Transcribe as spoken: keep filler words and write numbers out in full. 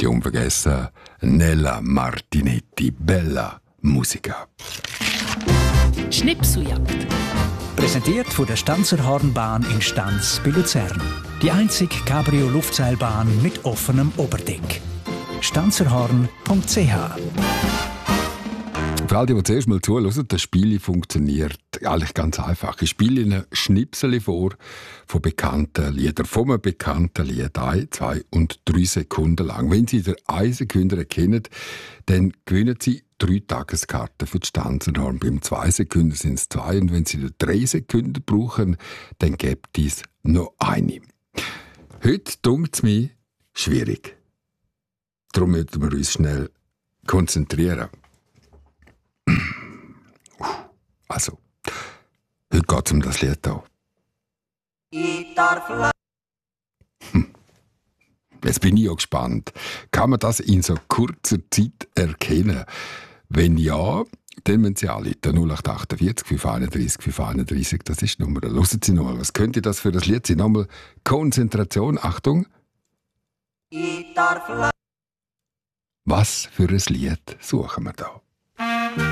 die unvergessen Nella Martinetti, Bella Musica. Schnipseljagd. Präsentiert von der Stanzerhornbahn in Stanz bei Luzern. Die einzige Cabrio-Luftseilbahn mit offenem Oberdeck. stanzerhorn punkt c h. Für all die, die zuerst mal zuhören, das Spiel funktioniert eigentlich ganz einfach. Ich spiele Ihnen Schnipsel vor von bekannten Liedern, von einem bekannten Lied, ein, zwei und drei Sekunden lang. Wenn Sie den eine Sekunde erkennen, dann gewinnen Sie drei Tageskarten für die Stanzerhorn. Beim zwei Sekunden sind es zwei und wenn Sie den drei Sekunden brauchen, dann gibt es noch eine. Heute dunkt es mir schwierig. Darum müssen wir uns schnell konzentrieren. Also, heute geht es um das Lied hier. Hm. Jetzt bin ich auch gespannt. Kann man das in so kurzer Zeit erkennen? Wenn ja, dann müssen Sie anrufen. null acht acht vier fünf eins drei fünf eins drei, das ist die Nummer. Hören Sie nochmal, was könnte das für das Lied sein? Nochmal Konzentration, Achtung. Was für ein Lied suchen wir da?